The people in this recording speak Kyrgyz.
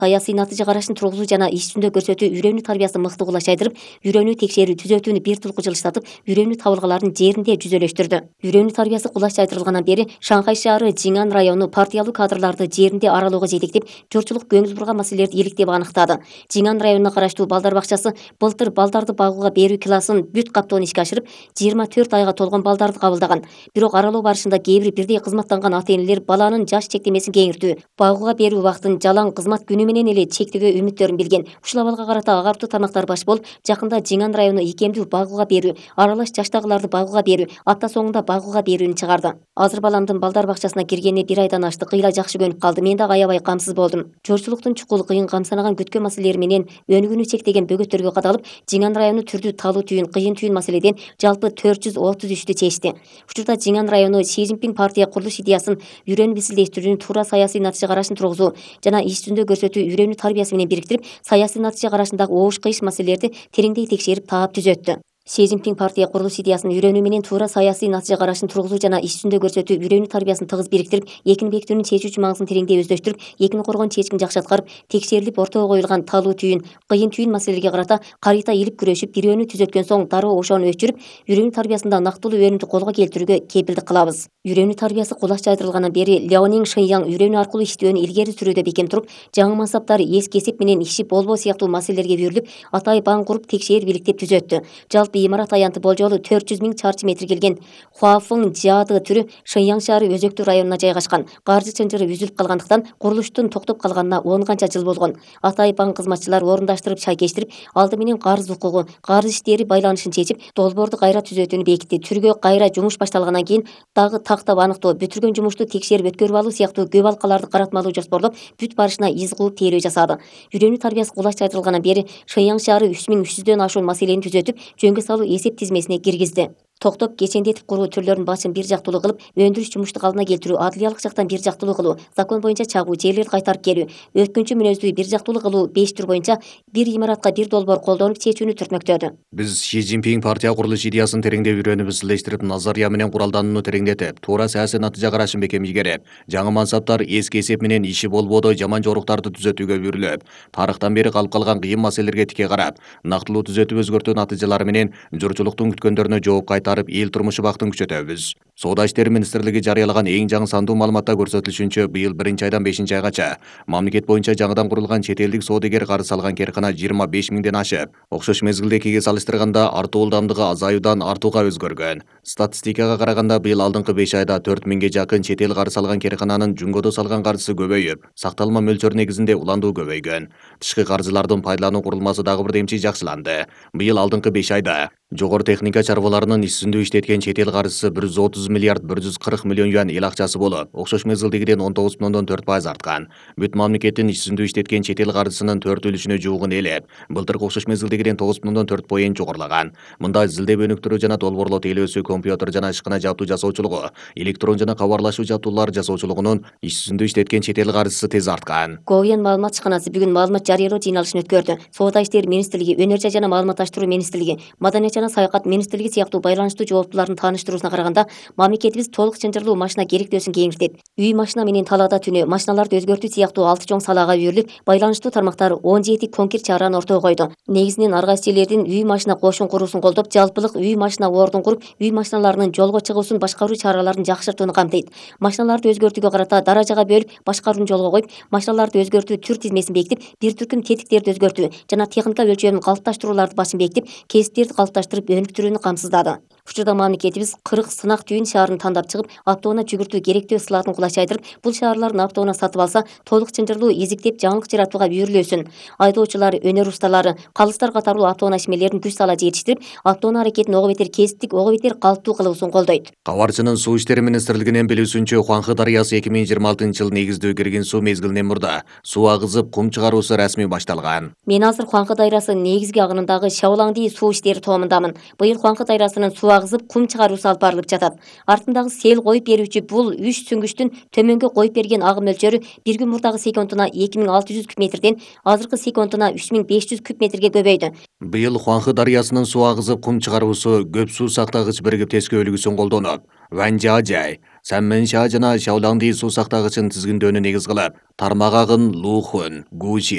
саясий натыйжа карашын тургузуу жана иш жүзүндө көрсөтүү үйрөнүү тарбиясын мыкты кулачайдырып, үйрөнүү текшерүү түзөтүүнү бир тулку жылыштатып, үйрөнүү табылгаларын жеринде жүзөлөштүрдү. Үйрөнүү тарбиясы кулачайтырылгандан бери Шанхай шаары Жиңан району партиялуу кадрларды жеринде аралоого жетектеп, журтчулук көңүл бурган маселелерди иликтеп аныктады. Жиңан районуна караштуу балдар бакчасы былтыр балдарды багууга берүү классын бүт каптоон ишке ашырып, 24 айга толгон балдарды кабылдаган. Бирок аралоо барышында кээ бир бирдей кызматтанган ата-энелер баланын жаш чектемесин кеңиртүү, багууга берүү убактын жалаң кызмат күнү менен эле чектөөгө үмүттөрүн билген. Ушул абалга карата агартуу тармактар баш болуп, жакында Жиңан району икемдүү багууга берүү, аралаш жаштагыларды багууга берүү, апта соңунда багууга берүүнү чыгарды. Азыр баламдын балдар бакчасына киргенине 1 айдан ашты, кыйла жакшы көнүп калды. Мен дагы аябай камсыз болдум. Жорчулуктун чукул, кыйын, камсанаган күткөн маселелери менен өнүгүүнү чектеген бөгөттөргө кадалып, Жиңан району түрдүү талуу түйүн, кыйын түйүн маселеден жалпы 433 чечти. Учурда Жиңан району Си Цзиньпин партия курулуш идеясын үйрөнүү бисилдештирүүнү туура саясий натыйжа карашын тургузуу жана иш жүзүндө көрсөтүү үйрөнүү тарбиясы менен бириктирип, саясий натыйжа карашындагы оош кыйыш маселелерди тереңдей текшерип таап түзөттү. Си Цзиньпин партия курулуш идеясын үйрөнүү менен туура саясий натыйжа карашын тургузуу жана иш жүзүндө көрсөтүү үйрөнүү тарбиясын тыгыз бириктирип, экини бекитүүнүн чечүүчү маңызын тереңдей өздөштүрүп, экини коргон чечкин жакшы аткарып, текшерилип ортого коюлган талуу түйүн, кыйын түйүн маселелерге карата карыйта илип күрөшүп, бирөөнү түзөткөн соң дароо ошону өчүрүп, үйрөнүү тарбиясында нактылуу өнүмдү колго келтирүүгө кепилдик кылабыз. Үйрөнүү тарбиясы кулачайтырылгандан бери Ляонин Шэньян үйрөнүү аркылуу иштөөнү илгери сүрүүдө бекем туруп, жаңы мансаптар эски эсеп менен иши болбоо сыяктуу маселелерге бүрүлүп, атайып аң куруп текшерип иликтеп түзөттү. Жалпы имарат аянты болжолу 400 000 чарчы метр келген Хуафың Жады түрү Шэньян шаары өзөктүү районуна жайгашкан. Каржы чынжыры үзүлүп калгандыктан курулуштун токтоп калганына 10 канча жыл болгон. Атайып аң кызматчылар орундаштырып шайкештирип, алды менен карыз укугу, карыз иштери байланышын чечип, долбоорду кайра түзөтүүнү бекитти. Түргө кайра жумуш башталгандан кийин дагы тактап аныктоо, бүтүргөн жумушту текшерип өткөрүп алуу сыяктуу көп алкаларды каратмалуу жоспорлоп, бүт барышына из кууп тейлөө жасады. Үйрөнүү тарбиясы кулачайтырылгандан бери Шэньян шаары 3300дөн ашуун маселени түзөтүп, жөнгө салуу эсеп тизмесине киргизди. Токтоп кечендетип куруу түрлөрүнүн башын бир жактылуу кылып, өндүрүш жумушту калдына келтирүү, адлиялык жактан бир жактылуу кылуу, закон боюнча чагуу, жерлерди кайтарып келүү, өткүнчү мүнөздүү бир жактылуу кылуу 5 түр боюнча бир имаратка бир долбоор колдонуп чечүүнү түртмөктөдү. Биз Си Цзиньпин партия курулуш идеясын тереңдеп үйрөнүп бисилдештирип, назария менен куралданууну тереңдетип, туура саясий натыйжа карашын бекем ийгерип, жаңы мансаптар эски эсеп менен иши болбоодо жаман жоруктарды түзөтүүгө бүрүлүп, тарыхтан бери калып калган кыйын маселелерге тике карап, нактылуу түзөтүп өзгөртүү натыйжалары менен журтчулуктун күткөндөрүнө жооп кайтарып, эл турмушу бактын күчөтөбүз. Соода иштери министрлиги жарыялаган эң жаңы сандуу маалыматта көрсөтүлүшүнчө, быйыл 1 айдан 5 айгача мамлекет боюнча жаңыдан курулган чет элдик соодагер карыз алган керкана 25 000ден ашып, окшош мезгилдегиге салыштырганда артуу ылдамдыгы азаюудан артууга өзгөргөн. Статистикага караганда, быйыл алдыңкы 5 айда 4000ге жакын чет эл карыз алган керкананын жумгодо салган карызы көбөйүп, сакталма мөлчөрү негизинде уландуу көбөйгөн. Тышкы каржылардын пайдалануу курулмасы дагы бир демчи жакшыланды. Быйыл алдыңкы 5 айда жогору техника чарбаларынын иш жүзүндө иштеткен чет эл карызы 130 миллиард 140 миллион юан эл акчасы болуп, окшош мезгилдегиден 19,4% арткан. Бүт мамлекеттин иш жүзүндө иштеткен чет эл карызынын 4/4 жуугун ээлеп, былтыркы окшош мезгилдегиден 9,4% жогорулаган. Мында изилдеп өнүктүрүү жана долбоорлоо тейлөөсү, компьютер жана ишкана жабдуу жасоочулугу, электрон жана кабарлашуу жабдуулары жасоочулугунун иш жүзүндө иштеткен чет эл карызы тез арткан. Говен маалымат ишканасы бүгүн маалымат жарыялоо жыйналышын өткөрдү. Соода иштери министрлиги, Өнөр жана маалыматташтыруу министрлиги, Маданият жана саякат министрлиги сыяктуу байланыштуу жооптуулардын тааныштыруусуна караганда, мамлекетибиз толук чынжырлуу машина керектөөсүн кеңиртет. Үй машина менен талаада түнү, машиналарды өзгөртүү сыяктуу 6 чоң салаага үйрүлүп, байланыштуу тармактар 17 конкрет чараны ортого койду. Негизинен ар кайсы жерлердин үй машина кошун куруусун колдоп, жалпылык үй машина ордун куруп, үй машиналарынын жолго чыгуусун башкаруу чараларын жакшыртууну камтыйт. Машиналарды өзгөртүүгө карата даражага бөлүп, башкарууну жолго коюп, машиналарды өзгөртүү түр тизмесин бекитип, бир түркүм тетиктерди өзгөртүү жана техника өлчөмүн калыпташтырууларды башын бекитип, кесиптерди калыпташтырып өнүктүрүүнү камсыздады. Учурда мамлекетибиз 40 сынак түйүн шаарын тандап чыгып, аптоона жүгүртүү керектөө сылатын кулачайтырып, бул шаарлардын аптоона сатып алса, толук чынжырлуу изиктеп жаңылык жаратууга үйрүлөсүн. Айдоочулар, өнөр усталары, калыстар катарлуу аптоона ишмерлерин күч сала жетиштирип, аптоона аракетин ого бетер кесиптик, ого бетер калыптуу кылуусун колдойт. Кабарчынын Суу иштери министрлигинин билүүсүнчө, Хуанхэ дарыясы 2026 жылы негиздөө кирген суу мезгилинен мурда суу агызып, кум чыгаруусу расмий башталган. Мен азыр Хуанхэ дайрасынын негизги агынындагы Шаолаңди суу иштери тоомундамын. Быйыл Хуанхэ дайрасынын суу агызып, кум чыгаруусу алып барылып жатат. Артындагы сел коюп берүүчү бул 3 сүңгүчтүн төмөнгө коюп берген агым мөлчөрү бир күн мурдагы секундуна 2600 куб метрден азыркы секундуна 3500 куб метрге көбөйдү. Быйыл Хуанхэ дарыясынын суу агызып, кум чыгаруусу көп суу сактагыч биригип тескөө үлгүсүн колдонуп, Ванжажай, Санменша жана Шаолаңди суу сактагычын тизгиндөөнү негиз кылып, тармак агын Лухун, Гучи